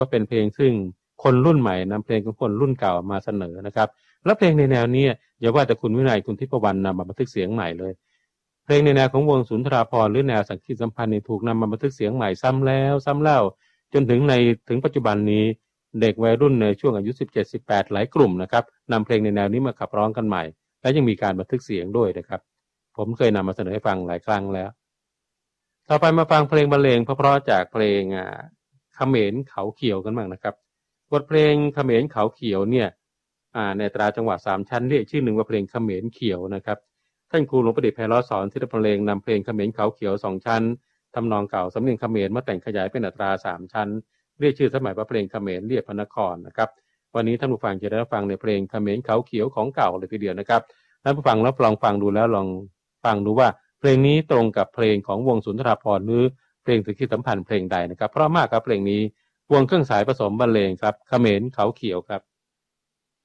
ก็เป็นเพลงซึ่งคนรุ่นใหม่นำเพลงของคนรุ่นเก่ามาเสนอนะครับและเพลงในแนวนี้อย่าว่าแต่คุณวินัยคุณทิพวรรณนำมาบันทึกเสียงใหม่เลยเพลงในแนวของวงสุนทราภรณ์หรือแนวสังคีตสัมพันธ์ถูกนำมาบันทึกเสียงใหม่ซ้ำแล้วซ้ำเล่าจนถึงปัจจุบันนี้เด็กวัยรุ่นในช่วงอายุ 17-18 หลายกลุ่มนะครับนำเพลงในแนวนี้มาขับร้องกันใหม่และยังมีการบันทึกเสียงด้วยนะครับผมเคยนำมาเสนอให้ฟังหลายครั้งแล้วต่อไปมาฟังเพลงบรรเลงเพราะๆจากเพลงเขมรเขาเขียวกันบ้างนะครับบทเพลงเขมรเขาเขียวเนี่ยในตราจังหวะ3ชั้นเรียกชื่อหนึ่งว่าเพลงเขมรเขียวนะครับท่านครูหลวงประดิษฐ์ไพเราะสอนศิลปเพลงนำเพลงเขมรเขาเขียว2ชั้นทำนองเก่าสำเนียงเขมรมาแต่งขยายเป็นอัตรา3ชั้นเรียกชื่อสมัยว่าเพลงเขมรเรียบพระนครนะครับวันนี้ท่านผู้ฟังจะได้ฟังในเพลงเขมรเขาเขียวของเก่าเลยทีเดียวนะครับท่านผู้ฟังแล้วลองฟังดูแล้วลองฟังดูว่าเพลงนี้ตรงกับเพลงของวงสุนทราภรณ์หรือเพลงสังคีตสัมพันธ์เพลงใดนะครับเพราะมากครับเพลงนี้วงเครื่องสายผสมบรรเลงครับเขมรเขาเขียวครับ